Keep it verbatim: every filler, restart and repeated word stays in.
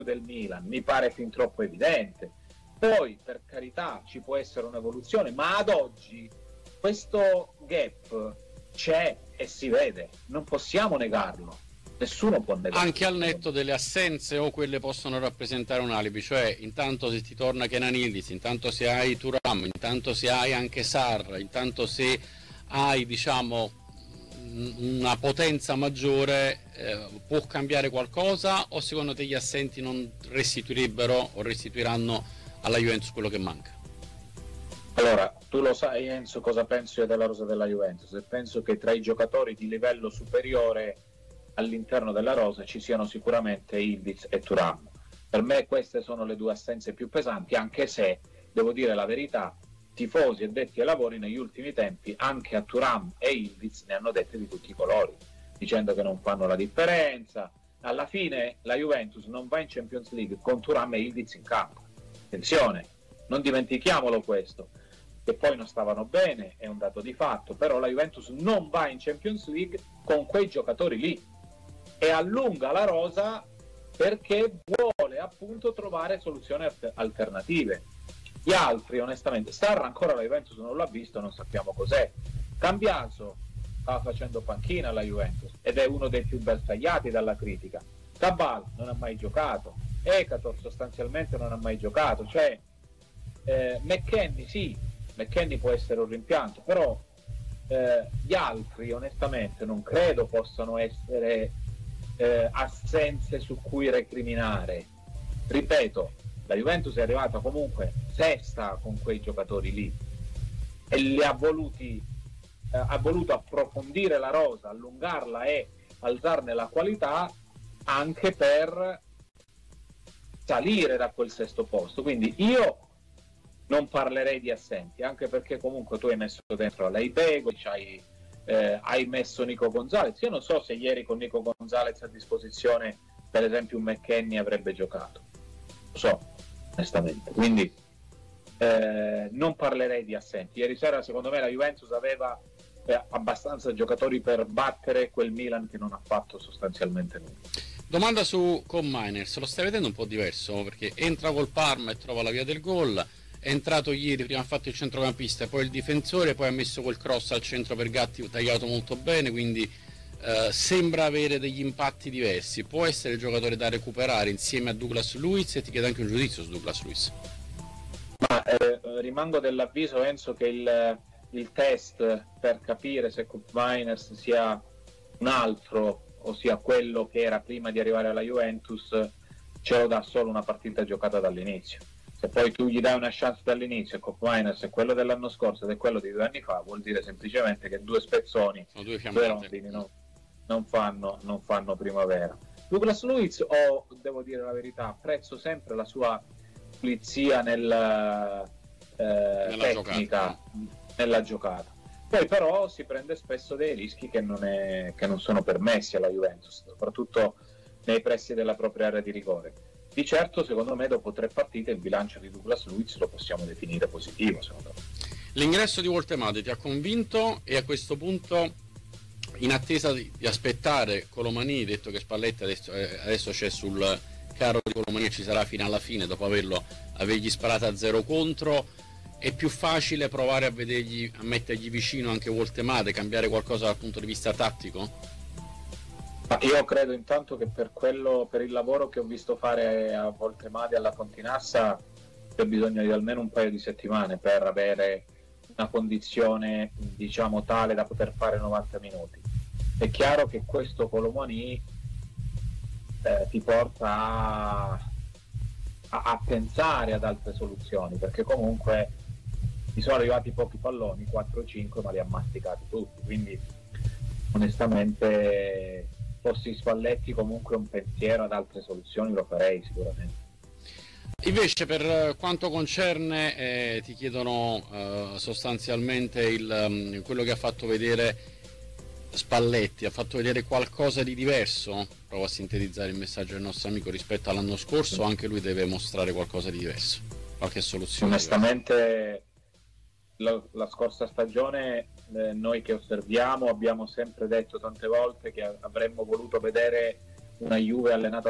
del Milan mi pare fin troppo evidente. Poi, per carità, ci può essere un'evoluzione, ma ad oggi questo gap c'è e si vede, non possiamo negarlo, nessuno può negarlo. Anche al netto delle assenze, o quelle possono rappresentare un alibi, cioè intanto se ti torna Kenan Yildiz, intanto se hai Thuram, intanto se hai anche Sarr, intanto se hai, diciamo, una potenza maggiore, eh, può cambiare qualcosa, o secondo te gli assenti non restituirebbero o restituiranno alla Juventus quello che manca? Allora, tu lo sai, Enzo, cosa penso io della rosa della Juventus, e penso che tra i giocatori di livello superiore all'interno della rosa ci siano sicuramente Yildiz e Thuram. Per me queste sono le due assenze più pesanti, anche se, devo dire la verità, tifosi e detti ai lavori negli ultimi tempi anche a Thuram e Yildiz ne hanno dette di tutti i colori, dicendo che non fanno la differenza. Alla fine la Juventus non va in Champions League con Thuram e Yildiz in campo, attenzione, non dimentichiamolo questo, che poi non stavano bene, è un dato di fatto, però la Juventus non va in Champions League con quei giocatori lì e allunga la rosa perché vuole appunto trovare soluzioni alternative. Gli altri, onestamente, Sarr ancora la Juventus non l'ha visto, non sappiamo cos'è. Cambiaso stava facendo panchina alla Juventus ed è uno dei più bersagliati dalla critica. Cabal non ha mai giocato, Ekator sostanzialmente non ha mai giocato, cioè eh, McKennie sì, McKennie può essere un rimpianto, però eh, gli altri onestamente non credo possano essere eh, assenze su cui recriminare. Ripeto, la Juventus è arrivata comunque sesta con quei giocatori lì e li ha voluti eh, ha voluto approfondire la rosa, allungarla e alzarne la qualità anche per salire da quel sesto posto. Quindi io non parlerei di assenti, anche perché comunque tu hai messo dentro Leipego, hai, eh, hai messo Nico Gonzalez. Io non so se ieri con Nico Gonzalez a disposizione per esempio un McKennie avrebbe giocato, lo so onestamente, quindi eh, non parlerei di assenti. Ieri sera secondo me la Juventus aveva eh, abbastanza giocatori per battere quel Milan che non ha fatto sostanzialmente nulla. Domanda su Koopmeiners, lo stai vedendo un po' diverso, perché entra col Parma e trova la via del gol, è entrato ieri, prima ha fatto il centrocampista, poi il difensore, poi ha messo quel cross al centro per Gatti tagliato molto bene, quindi eh, sembra avere degli impatti diversi. Può essere il giocatore da recuperare insieme a Douglas Luiz, e ti chiedo anche un giudizio su Douglas Luiz. Ma eh, rimango dell'avviso, Enzo, che il, il test per capire se Koopmeiners sia un altro o sia quello che era prima di arrivare alla Juventus ce lo dà solo una partita giocata dall'inizio. Se poi tu gli dai una chance dall'inizio e Koopmeiners è quello dell'anno scorso ed è quello di due anni fa, vuol dire semplicemente che due spezzoni, due, due rondini no, non, fanno, non fanno primavera. Douglas Luiz, o oh, devo dire la verità, apprezzo sempre la sua pulizia nel, eh, nella tecnica, giocata. nella giocata. Poi però si prende spesso dei rischi che non, è, che non sono permessi alla Juventus, soprattutto nei pressi della propria area di rigore. Di certo, secondo me, dopo tre partite il bilancio di Douglas Luiz lo possiamo definire positivo, secondo me. L'ingresso di Woltemade ti ha convinto, e a questo punto, in attesa di, di aspettare Colomani, detto che Spalletti adesso, eh, adesso c'è sul carro di Colomani e ci sarà fino alla fine, dopo averlo avergli sparato a zero contro, è più facile provare a vedergli, a mettergli vicino anche Woltemade, cambiare qualcosa dal punto di vista tattico? Ma io credo intanto che per quello, per il lavoro che ho visto fare a Woltemade alla Fontinassa, c'è bisogno di almeno un paio di settimane per avere una condizione, diciamo, tale da poter fare novanta minuti. È chiaro che questo Colomani eh, ti porta a, a, a pensare ad altre soluzioni, perché comunque mi sono arrivati pochi palloni, quattro cinque, ma li ha masticati tutti, quindi onestamente fossi Spalletti comunque un pensiero ad altre soluzioni lo farei sicuramente. Invece per quanto concerne eh, ti chiedono eh, sostanzialmente il, um, quello che ha fatto vedere Spalletti, ha fatto vedere qualcosa di diverso? Provo a sintetizzare il messaggio del nostro amico rispetto all'anno scorso, anche lui deve mostrare qualcosa di diverso, qualche soluzione onestamente la, la scorsa stagione eh, noi che osserviamo abbiamo sempre detto tante volte che avremmo voluto vedere una Juve allenata